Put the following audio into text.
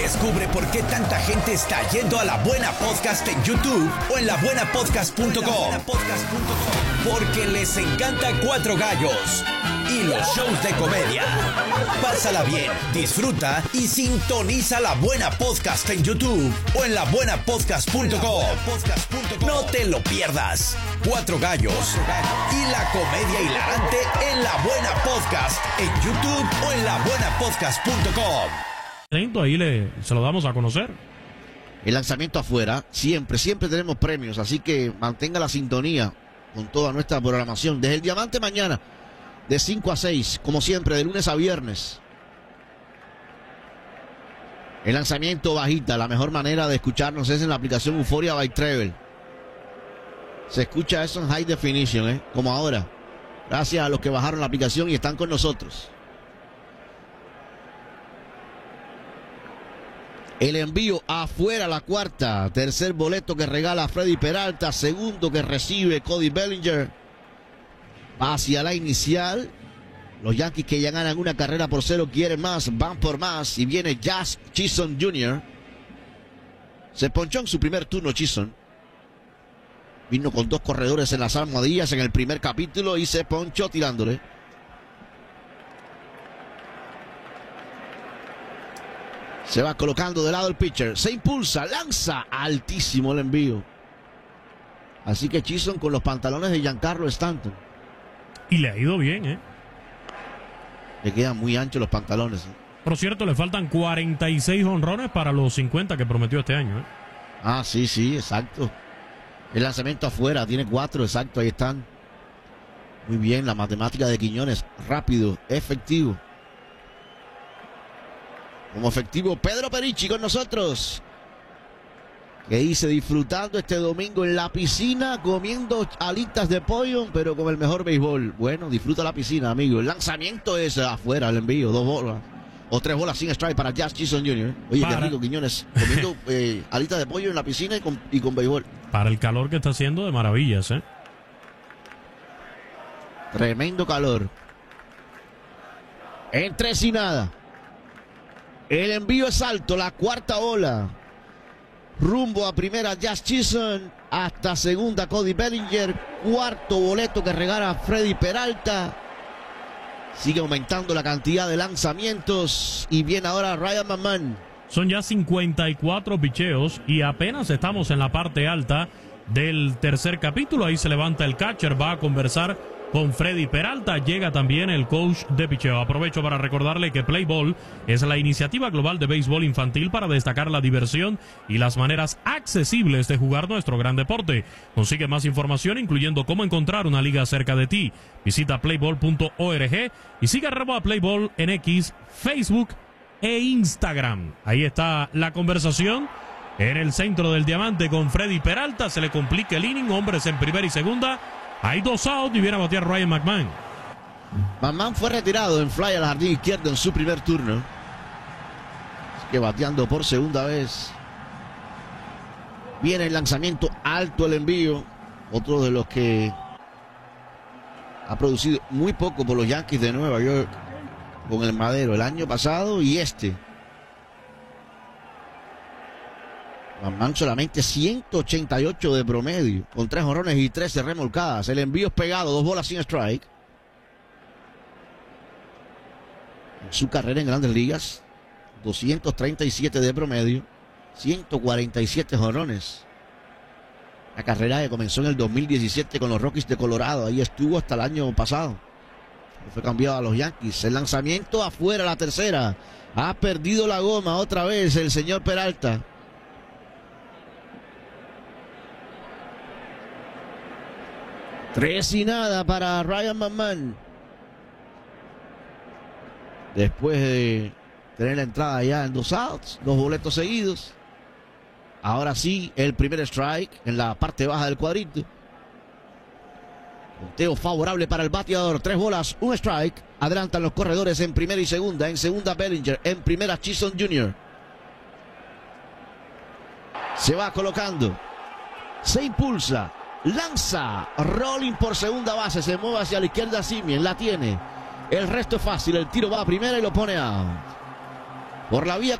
Descubre por qué tanta gente está yendo a La Buena Podcast en YouTube o en labuenapodcast.com. Porque les encanta Cuatro Gallos y los shows de comedia. Pásala bien, disfruta y sintoniza La Buena Podcast en YouTube o en labuenapodcast.com. No te lo pierdas. Cuatro Gallos y la comedia hilarante en La Buena Podcast en YouTube o en labuenapodcast.com. Ahí se lo damos a conocer. El lanzamiento afuera, siempre tenemos premios, así que mantenga la sintonía con toda nuestra programación. Desde el Diamante mañana, de 5 a 6, como siempre, de lunes a viernes. El lanzamiento bajita, la mejor manera de escucharnos es en la aplicación Euphoria by Travel. Se escucha eso en high definition, como ahora. Gracias a los que bajaron la aplicación y están con nosotros. El envío afuera, la cuarta. Tercer boleto que regala Freddy Peralta. Segundo que recibe Cody Bellinger. Hacia la inicial. Los Yankees, que ya ganan una carrera por 0, quieren más, van por más. Y viene Jazz Chisholm Jr. Se ponchó en su primer turno Chisholm. Vino con 2 corredores en las almohadillas en el primer capítulo y se ponchó tirándole. Se va colocando de lado el pitcher. Se impulsa, lanza altísimo el envío. Así que Chisholm con los pantalones de Giancarlo Stanton. Y le ha ido bien, Le quedan muy anchos los pantalones. Por cierto, le faltan 46 jonrones para los 50 que prometió este año. Ah, sí, exacto. El lanzamiento afuera, tiene 4, exacto, ahí están. Muy bien, la matemática de Quiñones. Rápido, efectivo. Como efectivo, Pedro Perichi con nosotros. Que dice, disfrutando este domingo en la piscina, comiendo alitas de pollo, pero con el mejor béisbol. Bueno, disfruta la piscina, amigo. El lanzamiento es afuera, el envío, 2 bolas. O 3 bolas sin strike para Jazz Chisholm Jr. Oye, qué rico, Quiñones, comiendo alitas de pollo en la piscina y con béisbol. Para el calor que está haciendo, de maravillas, Tremendo calor. En 3 y nada. El envío es alto, la cuarta bola. Rumbo a primera Jazz Chisholm, hasta segunda Cody Bellinger. Cuarto boleto que regala Freddy Peralta. Sigue aumentando la cantidad de lanzamientos. Y viene ahora Ryan McMahon. Son ya 54 picheos y apenas estamos en la parte alta del tercer capítulo. Ahí se levanta el catcher, va a conversar con Freddy Peralta. Llega también el coach de picheo. Aprovecho para recordarle que Play Ball es la iniciativa global de béisbol infantil para destacar la diversión y las maneras accesibles de jugar nuestro gran deporte. Consigue más información, incluyendo cómo encontrar una liga cerca de ti. Visita playball.org y sigue @ Playball en X, Facebook e Instagram. Ahí está la conversación en el centro del diamante con Freddy Peralta. Se le complica el inning, hombres en primera y segunda. Hay 2 outs y viene a batear Ryan McMahon. McMahon fue retirado en fly al jardín izquierdo en su primer turno. Así que bateando por segunda vez. Viene el lanzamiento alto, el envío. Otro de los que ha producido muy poco por los Yankees de Nueva York con el madero el año pasado y este. McMahon solamente 188 de promedio, con 3 jonrones y 13 remolcadas. El envío es pegado, 2 bolas sin strike. En su carrera en Grandes Ligas, 237 de promedio, 147 jonrones. La carrera que comenzó en el 2017 con los Rockies de Colorado. Ahí estuvo hasta el año pasado. Fue cambiado a los Yankees. El lanzamiento afuera, la tercera. Ha perdido la goma otra vez el señor Peralta. Tres y nada para Ryan McMahon. Después de tener la entrada ya en 2 outs, 2 boletos seguidos. Ahora sí, el primer strike en la parte baja del cuadrito. Conteo favorable para el bateador. 3 bolas, 1 strike. Adelantan los corredores en primera y segunda. En segunda Bellinger. En primera Chisholm Jr. Se va colocando. Se impulsa. Lanza. Rolling por segunda base. Se mueve hacia la izquierda Semien. La tiene. El resto es fácil. El tiro va a primera y lo pone out. Por la vía